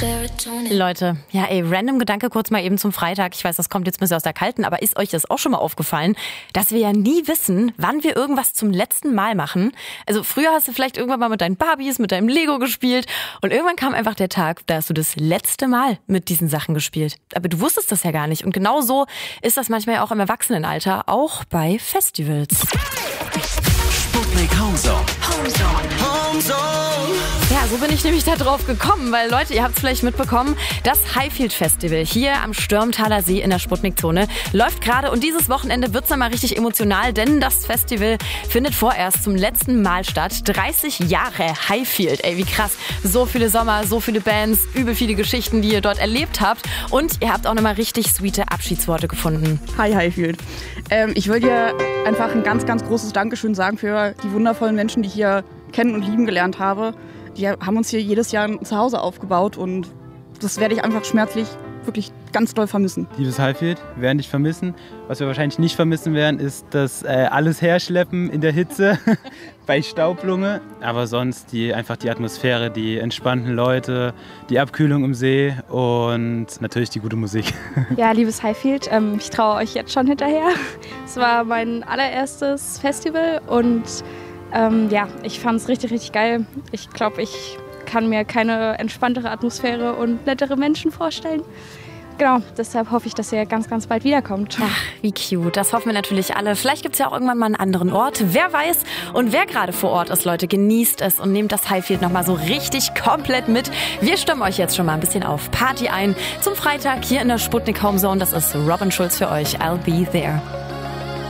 Leute, ja random Gedanke kurz mal eben zum Freitag. Ich weiß, das kommt jetzt ein bisschen aus der Kalten, aber ist euch das auch schon mal aufgefallen, dass wir ja nie wissen, wann wir irgendwas zum letzten Mal machen? Also früher hast du vielleicht irgendwann mal mit deinen Barbies, mit deinem Lego gespielt und irgendwann kam einfach der Tag, da hast du das letzte Mal mit diesen Sachen gespielt. Aber du wusstest das ja gar nicht und genau so ist das manchmal ja auch im Erwachsenenalter, auch bei Festivals. Sputnik Homezone. Ja, so bin ich nämlich da drauf gekommen, weil Leute, ihr habt es vielleicht mitbekommen, das Highfield Festival hier am Stürmtaler See in der Sputnikzone läuft gerade und dieses Wochenende wird's dann mal richtig emotional, denn das Festival findet vorerst zum letzten Mal statt. 30 Jahre Highfield, ey, wie krass. So viele Sommer, so viele Bands, übel viele Geschichten, die ihr dort erlebt habt und ihr habt auch nochmal richtig sweete Abschiedsworte gefunden. Hi Highfield. Ich will dir einfach ein ganz, ganz großes Dankeschön sagen für die wundervollen Menschen, die ich hier kennen und lieben gelernt habe. Die haben uns hier jedes Jahr ein Zuhause aufgebaut und das werde ich einfach schmerzlich wirklich ganz doll vermissen. Liebes Highfield, wir werden dich vermissen. Was wir wahrscheinlich nicht vermissen werden, ist das alles herschleppen in der Hitze bei Staublunge. Aber sonst einfach die Atmosphäre, die entspannten Leute, die Abkühlung im See und natürlich die gute Musik. Ja, liebes Highfield, ich traue euch jetzt schon hinterher. Es war mein allererstes Festival und ich fand es richtig, richtig geil. Ich glaube, ich kann mir keine entspanntere Atmosphäre und nettere Menschen vorstellen. Genau, deshalb hoffe ich, dass ihr ganz, ganz bald wiederkommt. Ach, wie cute. Das hoffen wir natürlich alle. Vielleicht gibt es ja auch irgendwann mal einen anderen Ort. Wer weiß. Und wer gerade vor Ort ist, Leute, genießt es und nehmt das Highfield nochmal so richtig komplett mit. Wir stimmen euch jetzt schon mal ein bisschen auf Party ein. Zum Freitag hier in der Sputnik Homezone. Das ist Robin Schulz für euch. I'll be there.